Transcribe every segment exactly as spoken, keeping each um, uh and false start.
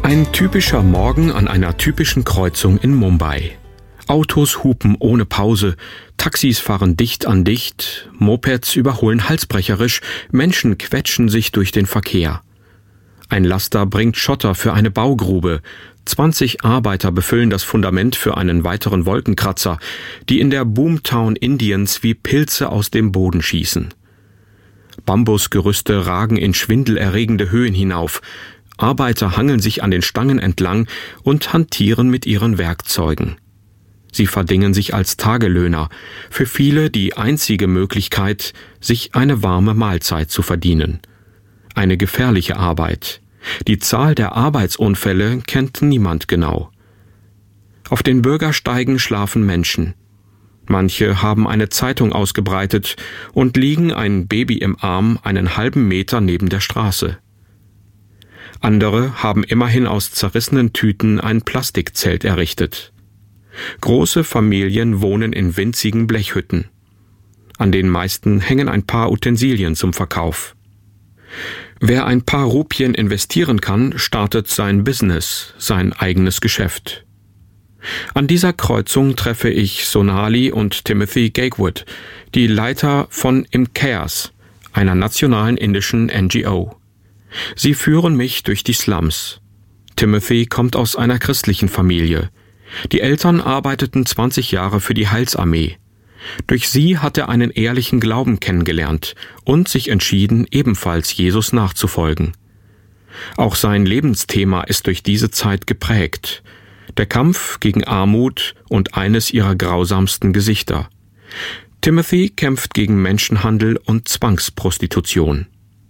Ein typischer Morgen an einer typischen Kreuzung in Mumbai. Autos hupen ohne Pause, Taxis fahren dicht an dicht, Mopeds überholen halsbrecherisch, Menschen quetschen sich durch den Verkehr. Ein Laster bringt Schotter für eine Baugrube, zwanzig Arbeiter befüllen das Fundament für einen weiteren Wolkenkratzer, die in der Boomtown Indiens wie Pilze aus dem Boden schießen. Bambusgerüste ragen in schwindelerregende Höhen hinauf, Arbeiter hangeln sich an den Stangen entlang und hantieren mit ihren Werkzeugen. Sie verdingen sich als Tagelöhner, für viele die einzige Möglichkeit, sich eine warme Mahlzeit zu verdienen. Eine gefährliche Arbeit. Die Zahl der Arbeitsunfälle kennt niemand genau. Auf den Bürgersteigen schlafen Menschen. Manche haben eine Zeitung ausgebreitet und liegen, ein Baby im Arm, einen halben Meter neben der Straße. Andere haben immerhin aus zerrissenen Tüten ein Plastikzelt errichtet. Große Familien wohnen in winzigen Blechhütten. An den meisten hängen ein paar Utensilien zum Verkauf. Wer ein paar Rupien investieren kann, startet sein Business, sein eigenes Geschäft. An dieser Kreuzung treffe ich Sonali und Timothy Gakewood, die Leiter von IMCARES, einer nationalen indischen N G O. Sie führen mich durch die Slums. Timothy kommt aus einer christlichen Familie. Die Eltern arbeiteten zwanzig Jahre für die Heilsarmee. Durch sie hat er einen ehrlichen Glauben kennengelernt und sich entschieden, ebenfalls Jesus nachzufolgen. Auch sein Lebensthema ist durch diese Zeit geprägt: der Kampf gegen Armut und eines ihrer grausamsten Gesichter. Timothy kämpft gegen Menschenhandel und Zwangsprostitution.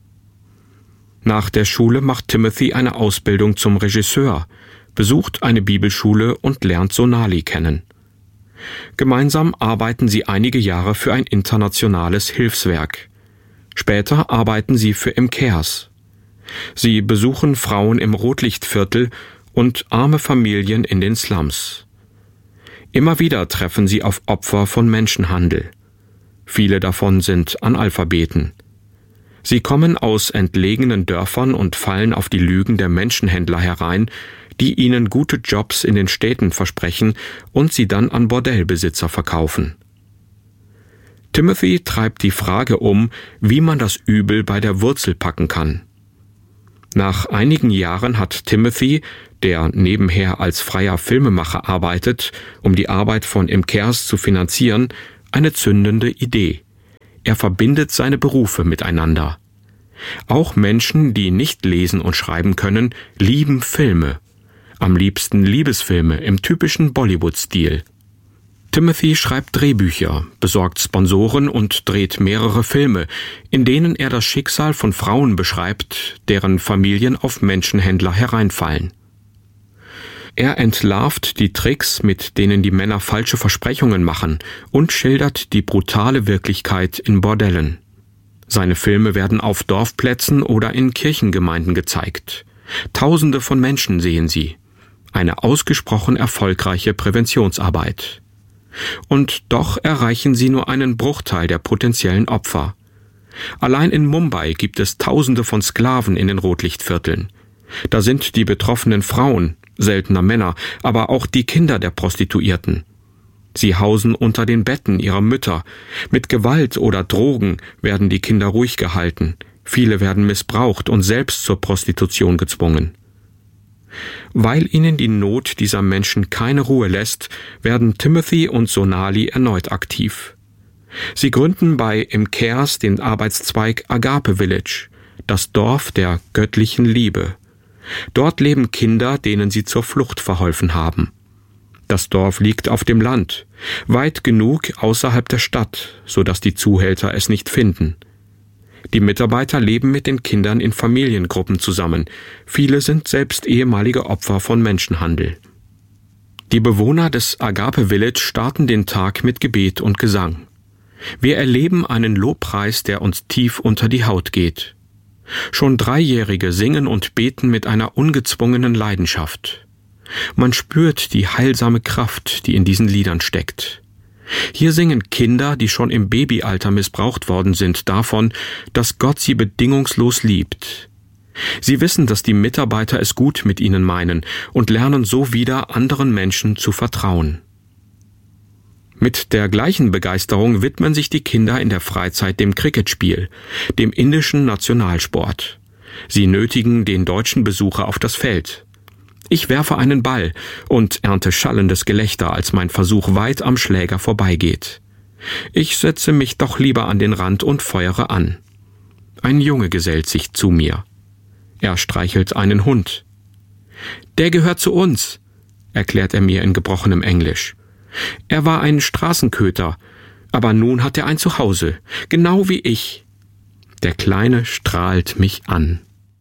Nach der Schule macht Timothy eine Ausbildung zum Regisseur, besucht eine Bibelschule und lernt Sonali kennen. Gemeinsam arbeiten sie einige Jahre für ein internationales Hilfswerk. Später arbeiten sie für IMCARES. Sie besuchen Frauen im Rotlichtviertel und arme Familien in den Slums. Immer wieder treffen sie auf Opfer von Menschenhandel. Viele davon sind Analphabeten. Sie kommen aus entlegenen Dörfern und fallen auf die Lügen der Menschenhändler herein, die ihnen gute Jobs in den Städten versprechen und sie dann an Bordellbesitzer verkaufen. Timothy treibt die Frage um, wie man das Übel bei der Wurzel packen kann. Nach einigen Jahren hat Timothy, der nebenher als freier Filmemacher arbeitet, um die Arbeit von IMCARES zu finanzieren, eine zündende Idee. Er verbindet seine Berufe miteinander. Auch Menschen, die nicht lesen und schreiben können, lieben Filme. Am liebsten Liebesfilme im typischen Bollywood-Stil. Timothy schreibt Drehbücher, besorgt Sponsoren und dreht mehrere Filme, in denen er das Schicksal von Frauen beschreibt, deren Familien auf Menschenhändler hereinfallen. Er entlarvt die Tricks, mit denen die Männer falsche Versprechungen machen, und schildert die brutale Wirklichkeit in Bordellen. Seine Filme werden auf Dorfplätzen oder in Kirchengemeinden gezeigt. Tausende von Menschen sehen sie. Eine ausgesprochen erfolgreiche Präventionsarbeit. Und doch erreichen sie nur einen Bruchteil der potenziellen Opfer. Allein in Mumbai gibt es Tausende von Sklaven in den Rotlichtvierteln. Da sind die betroffenen Frauen, seltener Männer, aber auch die Kinder der Prostituierten. Sie hausen unter den Betten ihrer Mütter. Mit Gewalt oder Drogen werden die Kinder ruhig gehalten. Viele werden missbraucht und selbst zur Prostitution gezwungen. Weil ihnen die Not dieser Menschen keine Ruhe lässt, werden Timothy und Sonali erneut aktiv. Sie gründen bei IMCARES den Arbeitszweig Agape Village, das Dorf der göttlichen Liebe. Dort leben Kinder, denen sie zur Flucht verholfen haben. Das Dorf liegt auf dem Land, weit genug außerhalb der Stadt, so dass die Zuhälter es nicht finden. Die Mitarbeiter leben mit den Kindern in Familiengruppen zusammen. Viele sind selbst ehemalige Opfer von Menschenhandel. Die Bewohner des Agape Village starten den Tag mit Gebet und Gesang. Wir erleben einen Lobpreis, der uns tief unter die Haut geht. Schon Dreijährige singen und beten mit einer ungezwungenen Leidenschaft. Man spürt die heilsame Kraft, die in diesen Liedern steckt. Hier singen Kinder, die schon im Babyalter missbraucht worden sind, davon, dass Gott sie bedingungslos liebt. Sie wissen, dass die Mitarbeiter es gut mit ihnen meinen und lernen so wieder, anderen Menschen zu vertrauen. Mit der gleichen Begeisterung widmen sich die Kinder in der Freizeit dem Cricketspiel, dem indischen Nationalsport. Sie nötigen den deutschen Besucher auf das Feld. Ich werfe einen Ball und ernte schallendes Gelächter, als mein Versuch weit am Schläger vorbeigeht. Ich setze mich doch lieber an den Rand und feuere an. Ein Junge gesellt sich zu mir. Er streichelt einen Hund. »Der gehört zu uns«, erklärt er mir in gebrochenem Englisch. »Er war ein Straßenköter, aber nun hat er ein Zuhause, genau wie ich.« Der Kleine strahlt mich an.